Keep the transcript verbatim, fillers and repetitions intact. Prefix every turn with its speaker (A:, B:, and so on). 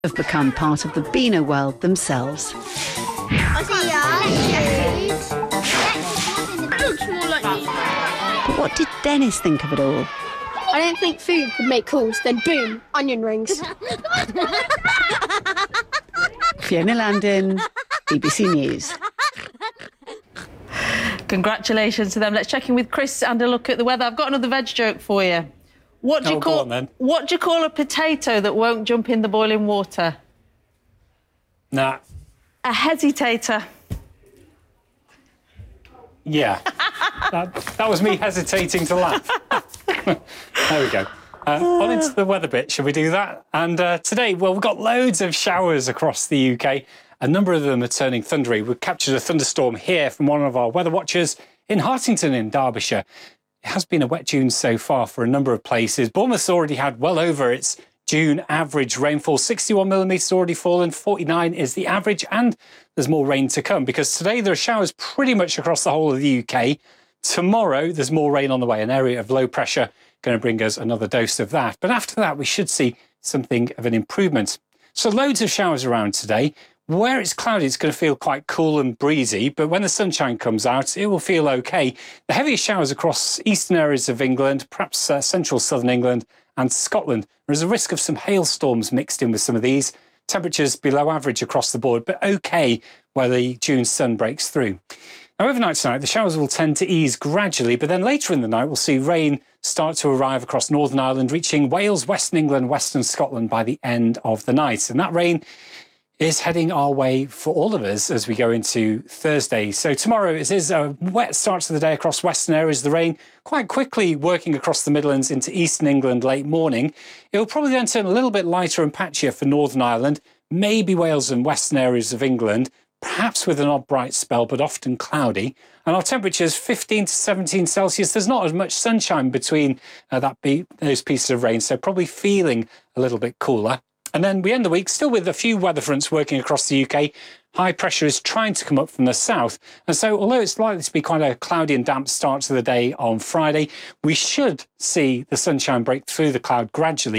A: have become part of the Beano world themselves.
B: Looks more like me.
A: But what did Dennis think of it all?
B: I don't think food would make calls, then boom, onion rings.
A: Fiona Landon, B B C News.
C: Congratulations to them. Let's check in with Chris and a look at the weather. I've got another veg joke for you. What do you
D: oh,
C: call
D: go on, then.
C: What do you call a potato that won't jump in the boiling water?
D: Nah.
C: A hesitator.
D: Yeah. that, that was me hesitating to laugh. There we go. Uh, on into the weather bit, shall we do that? And uh, today, well, we've got loads of showers across the U K. A number of them are turning thundery. We've captured a thunderstorm here from one of our weather watchers in Hartington in Derbyshire. It has been a wet June so far for a number of places. Bournemouth's already had well over its June average rainfall. sixty-one millimetres already fallen, forty-nine is the average, and there's more rain to come because today there are showers pretty much across the whole of the U K. Tomorrow there's more rain on the way, an area of low pressure going to bring us another dose of that. But after that we should see something of an improvement. So loads of showers around today. Where it's cloudy, it's going to feel quite cool and breezy, but when the sunshine comes out, it will feel okay. The heaviest showers across eastern areas of England, perhaps uh, central southern England and Scotland. There's a risk of some hailstorms mixed in with some of these. Temperatures below average across the board, but okay where the June sun breaks through. Now, overnight tonight, the showers will tend to ease gradually, but then later in the night, we'll see rain start to arrive across Northern Ireland, reaching Wales, Western England, Western Scotland by the end of the night. And that rain is heading our way for all of us as we go into Thursday. So tomorrow it is a wet start to the day across western areas. The rain quite quickly working across the Midlands into eastern England late morning. It will probably then turn a little bit lighter and patchier for Northern Ireland, maybe Wales and western areas of England, perhaps with an odd bright spell, but often cloudy. And our temperatures fifteen to seventeen Celsius. There's not as much sunshine between uh, that be those pieces of rain, so probably feeling a little bit cooler. And then we end the week still with a few weather fronts working across the U K. High pressure is trying to come up from the south. And so although it's likely to be quite a cloudy and damp start to the day on Friday, we should see the sunshine break through the cloud gradually.